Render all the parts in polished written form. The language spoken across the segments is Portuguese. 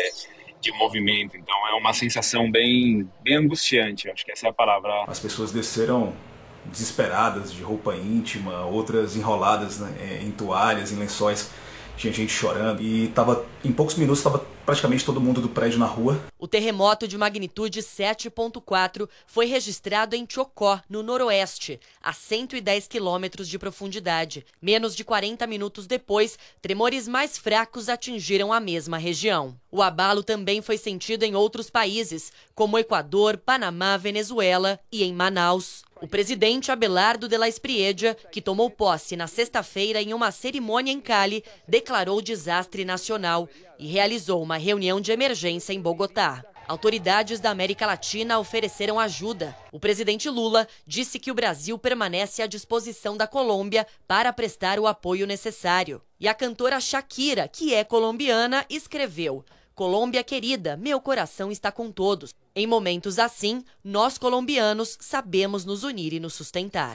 de movimento. Então é uma sensação bem angustiante, eu acho que essa é a palavra. As pessoas desceram desesperadas, de roupa íntima, outras enroladas, né, em toalhas, em lençóis. Tinha gente chorando e em poucos minutos estava praticamente todo mundo do prédio na rua. O terremoto de magnitude 7,4 foi registrado em Chocó, no noroeste, a 110 quilômetros de profundidade. Menos de 40 minutos depois, tremores mais fracos atingiram a mesma região. O abalo também foi sentido em outros países, como Equador, Panamá, Venezuela e em Manaus. O presidente Abelardo de la Espriella, que tomou posse na sexta-feira em uma cerimônia em Cali, declarou desastre nacional e realizou uma reunião de emergência em Bogotá. Autoridades da América Latina ofereceram ajuda. O presidente Lula disse que o Brasil permanece à disposição da Colômbia para prestar o apoio necessário. E a cantora Shakira, que é colombiana, escreveu: "Colômbia querida, meu coração está com todos. Em momentos assim, nós colombianos sabemos nos unir e nos sustentar."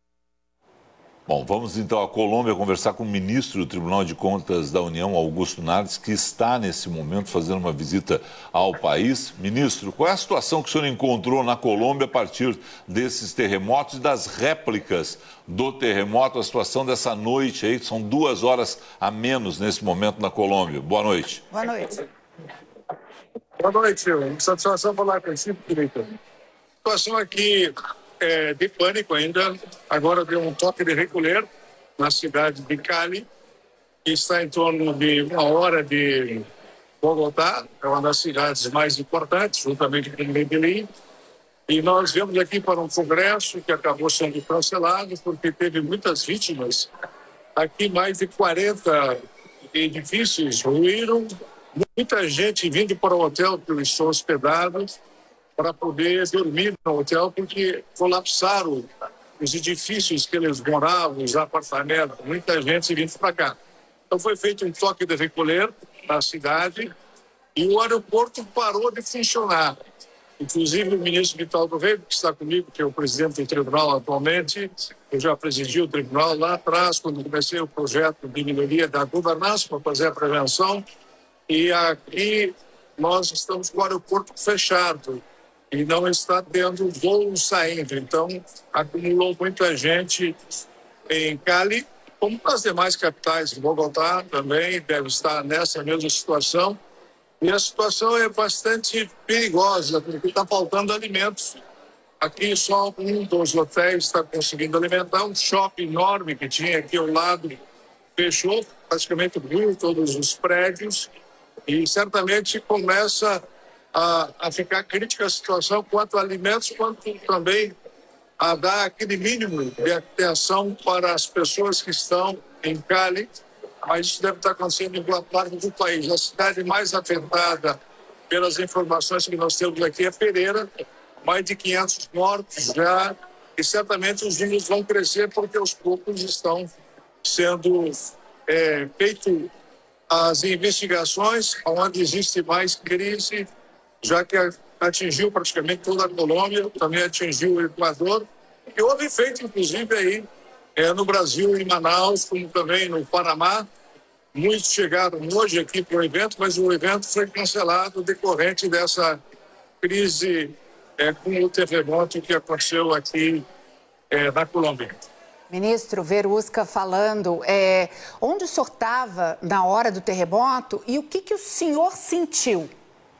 Bom, vamos então à Colômbia conversar com o ministro do Tribunal de Contas da União, Augusto Nardes, que está nesse momento fazendo uma visita ao país. Ministro, qual é a situação que o senhor encontrou na Colômbia a partir desses terremotos e das réplicas do terremoto, a situação dessa noite aí, são 2 horas a menos nesse momento na Colômbia. Boa noite. Boa noite. Boa noite, satisfação falar com você, diretor. A situação aqui é de pânico ainda. Agora deu um toque de recolher na cidade de Cali, que está em torno de 1 hora de Bogotá, é uma das cidades mais importantes, juntamente com Medellín. E nós viemos aqui para um congresso que acabou sendo cancelado porque teve muitas vítimas. Aqui mais de 40 edifícios ruíram. Muita gente vindo para o hotel que eu estou hospedado para poder dormir no hotel, porque colapsaram os edifícios que eles moravam, os apartamentos, muita gente vindo para cá. Então foi feito um toque de recolher na cidade e o aeroporto parou de funcionar. Inclusive o ministro Vital do Rego, que está comigo, que é o presidente do tribunal atualmente, eu já presidi o tribunal lá atrás, quando comecei o projeto de melhoria da governança para fazer a prevenção. E aqui nós estamos com o aeroporto fechado e não está tendo voo saindo. Então, acumulou muita gente em Cali, como nas demais capitais. Bogotá também deve estar nessa mesma situação. E a situação é bastante perigosa, porque está faltando alimentos. Aqui só um dos hotéis está conseguindo alimentar. Um shopping enorme que tinha aqui ao lado fechou, praticamente ruiu todos os prédios. E certamente começa a ficar crítica a situação quanto a alimentos, quanto também a dar aquele mínimo de atenção para as pessoas que estão em Cali. Mas isso deve estar acontecendo em boa parte do país. A cidade mais afetada, pelas informações que nós temos aqui, é Pereira. Mais de 500 mortos já. E certamente os números vão crescer porque aos poucos estão sendo feitos as investigações onde existe mais crise, já que atingiu praticamente toda a Colômbia, também atingiu o Equador, e houve feito, inclusive, aí no Brasil, em Manaus, como também no Panamá. Muitos chegaram hoje aqui para o evento, mas o evento foi cancelado decorrente dessa crise com o terremoto que aconteceu aqui na Colômbia. Ministro Verusca falando, onde o senhor estava na hora do terremoto e o que o senhor sentiu?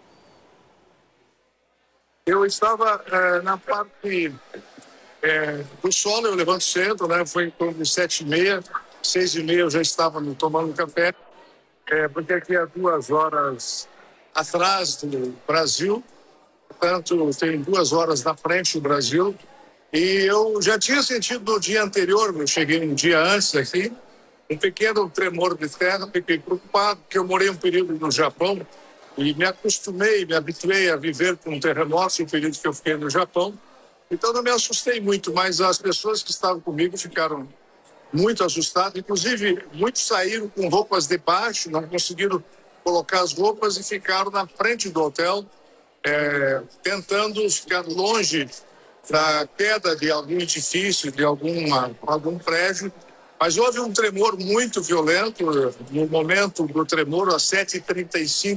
Eu estava na parte do solo, eu levanto cedo, né? Foi em torno de 7h30, 6h30 eu já estava tomando café, porque aqui há 2 horas atrás do Brasil, portanto tem 2 horas na frente do Brasil. E eu já tinha sentido no dia anterior, eu cheguei um dia antes aqui, um pequeno tremor de terra, fiquei preocupado, porque eu morei um período no Japão e me habituei a viver com terremotos, o período que eu fiquei no Japão. Então não me assustei muito, mas as pessoas que estavam comigo ficaram muito assustadas, inclusive muitos saíram com roupas de baixo, não conseguiram colocar as roupas e ficaram na frente do hotel, tentando ficar longe da queda de algum edifício, de algum prédio. Mas houve um tremor muito violento no momento do tremor, às 7h35,